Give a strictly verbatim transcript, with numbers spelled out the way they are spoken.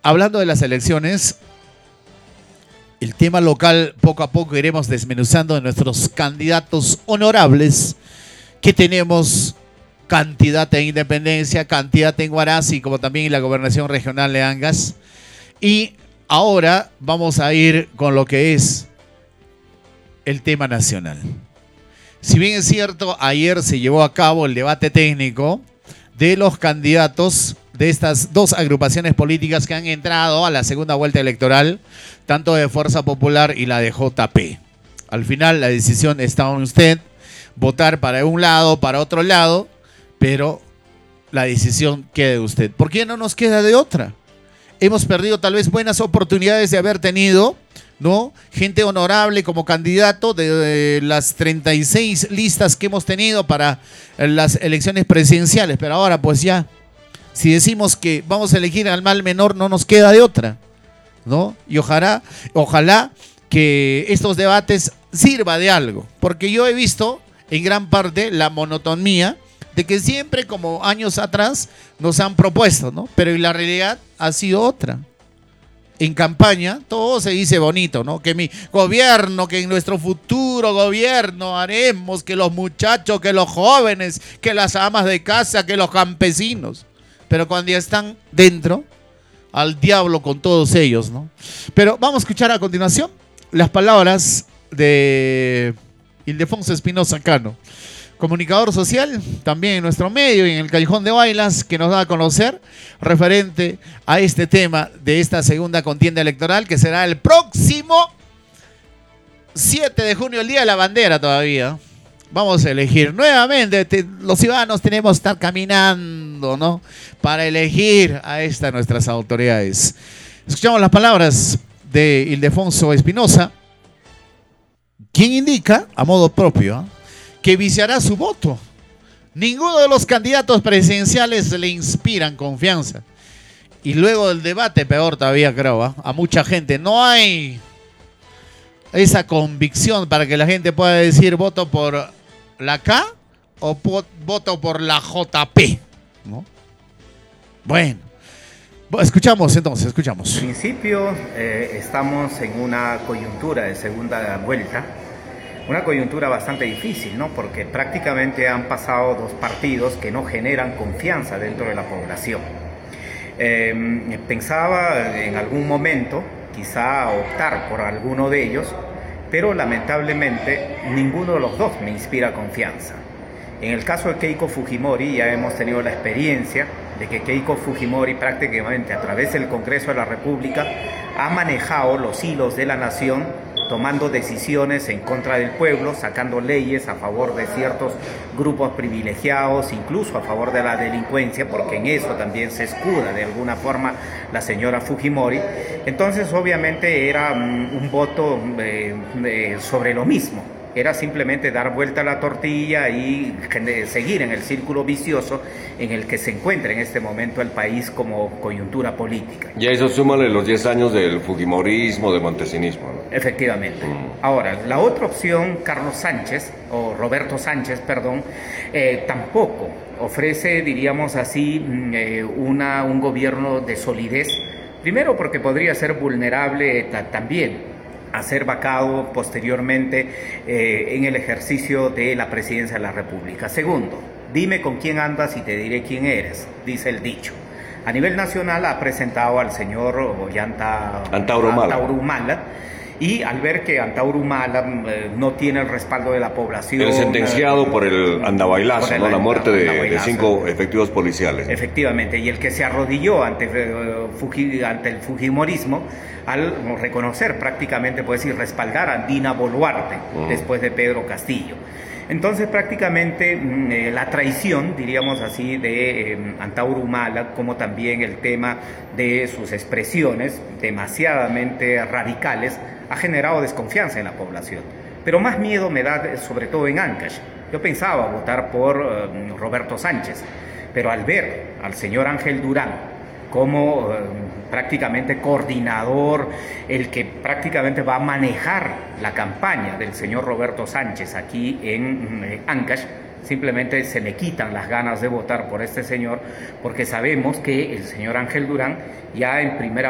hablando de las elecciones, el tema local poco a poco iremos desmenuzando de nuestros candidatos honorables que tenemos, candidata en Independencia, candidata en Huaraz, como también en la Gobernación Regional de Angas. Y ahora vamos a ir con lo que es el tema nacional. Si bien es cierto, ayer se llevó a cabo el debate técnico de los candidatos de estas dos agrupaciones políticas que han entrado a la segunda vuelta electoral, tanto de Fuerza Popular y la de J P. Al final la decisión está en usted, votar para un lado, para otro lado, pero la decisión queda de usted. ¿Por qué no nos queda de otra? Hemos perdido tal vez buenas oportunidades de haber tenido, ¿no?, gente honorable como candidato de, de las treinta y seis listas que hemos tenido para las elecciones presidenciales, pero ahora pues ya, si decimos que vamos a elegir al mal menor, no nos queda de otra, ¿no? Y ojalá, ojalá que estos debates sirva de algo, porque yo he visto en gran parte la monotonía de que siempre, como años atrás, nos han propuesto, ¿no? Pero la realidad ha sido otra. En campaña todo se dice bonito, ¿no? Que mi gobierno, que en nuestro futuro gobierno haremos, que los muchachos, que los jóvenes, que las amas de casa, que los campesinos. Pero cuando ya están dentro, al diablo con todos ellos, ¿no? Pero vamos a escuchar a continuación las palabras de Ildefonso Espinosa Cano, comunicador social, también en nuestro medio y en el Callejón de Bailas, que nos da a conocer referente a este tema de esta segunda contienda electoral, que será el próximo siete de junio, el Día de la Bandera todavía. Vamos a elegir nuevamente, te, los ciudadanos tenemos que estar caminando, ¿no?, para elegir a estas nuestras autoridades. Escuchamos las palabras de Ildefonso Espinosa, quien indica, a modo propio, ¿eh?, que viciará su voto. Ninguno de los candidatos presidenciales le inspiran confianza. Y luego del debate, peor todavía, creo, ¿eh?, a mucha gente no hay esa convicción para que la gente pueda decir voto por la K o voto por la J P, ¿no? Bueno, escuchamos entonces, escuchamos. En principio, eh, estamos en una coyuntura de segunda vuelta. Una coyuntura bastante difícil, ¿no?, porque prácticamente han pasado dos partidos que no generan confianza dentro de la población. Eh, pensaba en algún momento quizá optar por alguno de ellos, pero lamentablemente ninguno de los dos me inspira confianza. En el caso de Keiko Fujimori ya hemos tenido la experiencia de que Keiko Fujimori prácticamente a través del Congreso de la República ha manejado los hilos de la nación, tomando decisiones en contra del pueblo, sacando leyes a favor de ciertos grupos privilegiados, incluso a favor de la delincuencia, porque en eso también se escuda de alguna forma la señora Fujimori. Entonces, obviamente, era um, un voto eh, eh, sobre lo mismo. Era simplemente dar vuelta a la tortilla y seguir en el círculo vicioso en el que se encuentra en este momento el país como coyuntura política. Y a eso súmale los diez años del fujimorismo, del montesinismo, ¿no? Efectivamente. Mm. Ahora, la otra opción, Carlos Sánchez, o Roberto Sánchez, perdón, eh, tampoco ofrece, diríamos así, eh, una, un gobierno de solidez. Primero porque podría ser vulnerable también a ser vacado posteriormente eh, en el ejercicio de la presidencia de la República. Segundo, dime con quién andas y te diré quién eres, dice el dicho. A nivel nacional ha presentado al señor Ollanta Antauro Humala. Antauro Humala, y al ver que Antauro Humala eh, no tiene el respaldo de la población... El sentenciado eh, por el andabailazo, por el, ¿no?, la muerte de, de cinco efectivos policiales. Efectivamente, y el que se arrodilló ante, uh, Fuji, ante el fujimorismo al reconocer prácticamente, puede decir, respaldar a Dina Boluarte uh-huh. después de Pedro Castillo. Entonces prácticamente eh, la traición, diríamos así, de eh, Antauro Humala, como también el tema de sus expresiones demasiadamente radicales, ha generado desconfianza en la población. Pero más miedo me da sobre todo en Ancash. Yo pensaba votar por eh, Roberto Sánchez, pero al ver al señor Ángel Durán como eh, prácticamente coordinador, el que prácticamente va a manejar la campaña del señor Roberto Sánchez aquí en eh, Ancash, simplemente se me quitan las ganas de votar por este señor, porque sabemos que el señor Ángel Durán ya en primera